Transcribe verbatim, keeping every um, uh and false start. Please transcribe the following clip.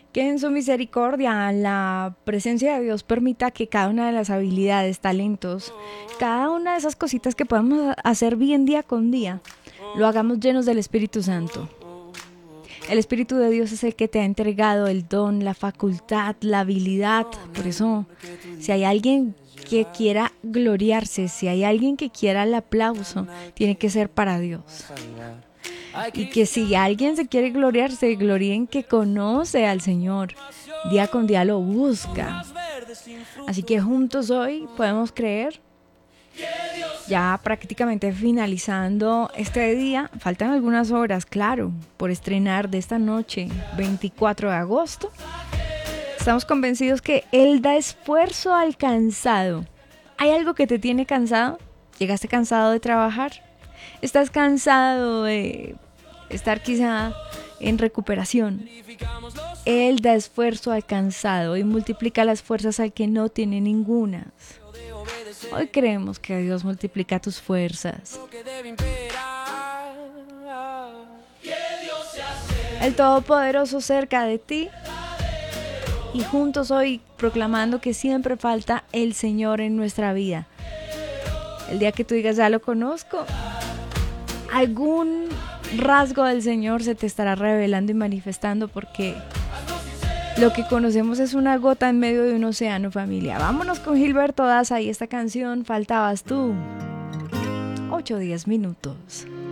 Que en su misericordia la presencia de Dios permita que cada una de las habilidades, talentos, cada una de esas cositas que podemos hacer bien día con día, lo hagamos llenos del Espíritu Santo. El Espíritu de Dios es el que te ha entregado el don, la facultad, la habilidad. Por eso, si hay alguien que quiera gloriarse, si hay alguien que quiera el aplauso, tiene que ser para Dios. Y que si alguien se quiere gloriar, se gloríe en que conoce al Señor. Día con día lo busca. Así que juntos hoy podemos creer. Ya prácticamente finalizando este día, faltan algunas horas, claro, por estrenar de esta noche, veinticuatro de agosto. Estamos convencidos que Él da esfuerzo al cansado. ¿Hay algo que te tiene cansado? ¿Llegaste cansado de trabajar? ¿Estás cansado de estar quizá en recuperación? Él da esfuerzo al cansado y multiplica las fuerzas al que no tiene ningunas. Hoy creemos que Dios multiplica tus fuerzas. El Todopoderoso cerca de ti. Y juntos hoy proclamando que siempre falta el Señor en nuestra vida. El día que tú digas, ya lo conozco, algún rasgo del Señor se te estará revelando y manifestando, porque lo que conocemos es una gota en medio de un océano, familia. Vámonos con Gilberto Daza y esta canción, Faltabas tú. ocho o diez minutos.